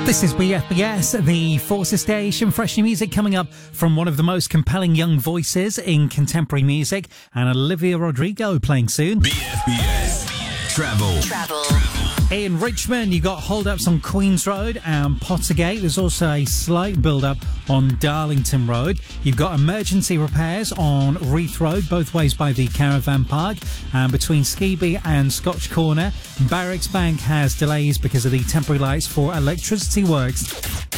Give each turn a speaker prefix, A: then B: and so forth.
A: This is BFBS, the Forces Station. Fresh new music coming up from one of the most compelling young voices in contemporary music, and Olivia Rodrigo playing soon.
B: BFBS Travel.
A: In Richmond, you got hold-ups on Queens Road and Pottergate. There's also a slight build-up on Darlington Road. You've got emergency repairs on Reeth Road, both ways by the Caravan Park, and between Skebe and Scotch Corner. Barracks Bank has delays because of the temporary lights for electricity works.